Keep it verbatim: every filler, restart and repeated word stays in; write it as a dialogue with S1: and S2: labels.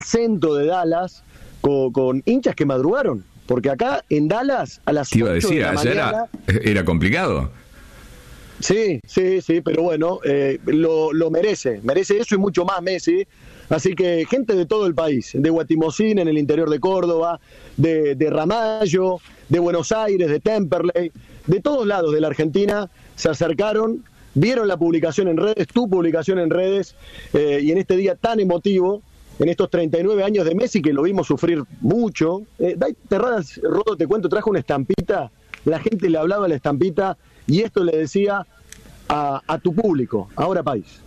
S1: centro de Dallas con, con hinchas que madrugaron. Porque acá en Dallas a las
S2: Te iba a
S1: ocho
S2: decir,
S1: de la
S2: allá
S1: mañana...
S2: era, era complicado.
S1: Sí, sí, sí, pero bueno, eh, lo, lo merece, merece eso y mucho más Messi. Así que gente de todo el país, de Guatimocín, en el interior de Córdoba, de, de Ramallo, de Buenos Aires, de Temperley, de todos lados de la Argentina, se acercaron, vieron la publicación en redes, tu publicación en redes, eh, y en este día tan emotivo, en estos treinta y nueve años de Messi, que lo vimos sufrir mucho. Eh, Dai Terradas, Rodo, te cuento, trajo una estampita, la gente le hablaba a la estampita, y esto le decía a, a tu público, Ahora País.